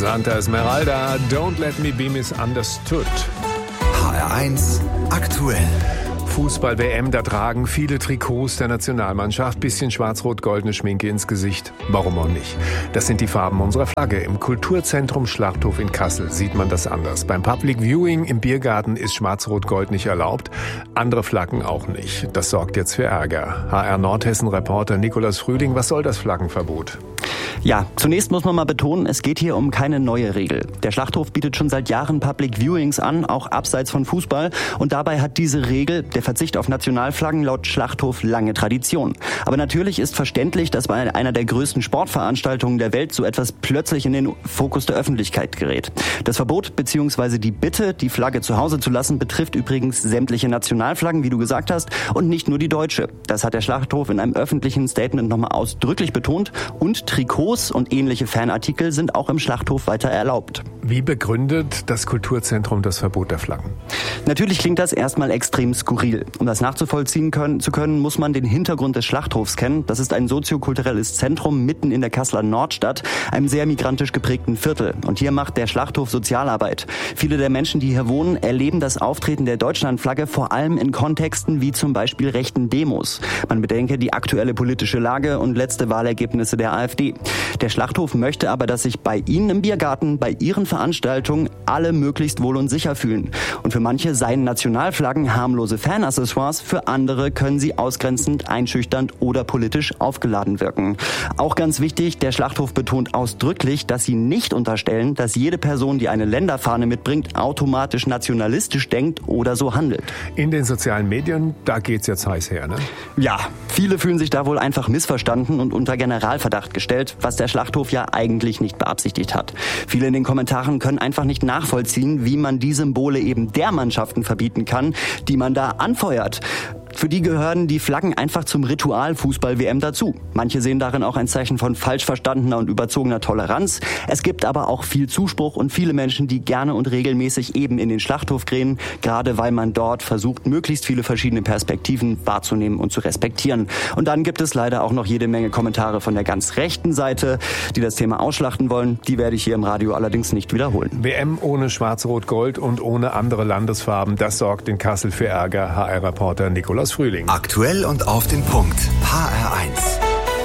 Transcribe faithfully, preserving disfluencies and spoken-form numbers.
Santa Esmeralda, Don't Let Me Be Misunderstood. H R eins aktuell. Fußball-W M, da tragen viele Trikots der Nationalmannschaft, bisschen schwarz-rot-goldene Schminke ins Gesicht. Warum auch nicht? Das sind die Farben unserer Flagge. Im Kulturzentrum Schlachthof in Kassel sieht man das anders. Beim Public Viewing im Biergarten ist schwarz-rot-gold nicht erlaubt, andere Flaggen auch nicht. Das sorgt jetzt für Ärger. H R Nordhessen-Reporter Nikolaus Frühling, was soll das Flaggenverbot? Ja, zunächst muss man mal betonen, es geht hier um keine neue Regel. Der Schlachthof bietet schon seit Jahren Public Viewings an, auch abseits von Fußball. Und dabei hat diese Regel, der Verzicht auf Nationalflaggen, laut Schlachthof lange Tradition. Aber natürlich ist verständlich, dass bei einer der größten Sportveranstaltungen der Welt so etwas plötzlich in den Fokus der Öffentlichkeit gerät. Das Verbot bzw. die Bitte, die Flagge zu Hause zu lassen, betrifft übrigens sämtliche Nationalflaggen, wie du gesagt hast, und nicht nur die deutsche. Das hat der Schlachthof in einem öffentlichen Statement nochmal ausdrücklich betont. Und Trikots und ähnliche Fanartikel sind auch im Schlachthof weiter erlaubt. Wie begründet das Kulturzentrum das Verbot der Flaggen? Natürlich klingt das erstmal extrem skurril. Um das nachzuvollziehen können, zu können, muss man den Hintergrund des Schlachthofs kennen. Das ist ein soziokulturelles Zentrum mitten in der Kasseler Nordstadt, einem sehr migrantisch geprägten Viertel. Und hier macht der Schlachthof Sozialarbeit. Viele der Menschen, die hier wohnen, erleben das Auftreten der Deutschlandflagge vor allem in Kontexten wie zum Beispiel rechten Demos. Man bedenke die aktuelle politische Lage und letzte Wahlergebnisse der AfD. Der Schlachthof möchte aber, dass sich bei Ihnen im Biergarten, bei Ihren Veranstaltungen alle möglichst wohl und sicher fühlen. Und für manche seien Nationalflaggen harmlose Fanaccessoires, für andere können sie ausgrenzend, einschüchternd oder politisch aufgeladen wirken. Auch ganz wichtig, der Schlachthof betont ausdrücklich, dass sie nicht unterstellen, dass jede Person, die eine Länderfahne mitbringt, automatisch nationalistisch denkt oder so handelt. In den sozialen Medien, da geht's jetzt heiß her, ne? Ja, viele fühlen sich da wohl einfach missverstanden und unter Generalverdacht gestellt, was der Schlachthof ja eigentlich nicht beabsichtigt hat. Viele in den Kommentaren können einfach nicht nachvollziehen, wie man die Symbole eben der Mannschaften verbieten kann, die man da anfeuert. Für die gehören die Flaggen einfach zum Ritual Fußball-W M dazu. Manche sehen darin auch ein Zeichen von falsch verstandener und überzogener Toleranz. Es gibt aber auch viel Zuspruch und viele Menschen, die gerne und regelmäßig eben in den Schlachthof gehen, gerade weil man dort versucht, möglichst viele verschiedene Perspektiven wahrzunehmen und zu respektieren. Und dann gibt es leider auch noch jede Menge Kommentare von der ganz rechten Seite, die das Thema ausschlachten wollen. Die werde ich hier im Radio allerdings nicht wiederholen. W M ohne Schwarz-Rot-Gold und ohne andere Landesfarben, das sorgt in Kassel für Ärger. H R-Reporter Nikolaus Frühling. Aktuell und auf den Punkt. H R eins.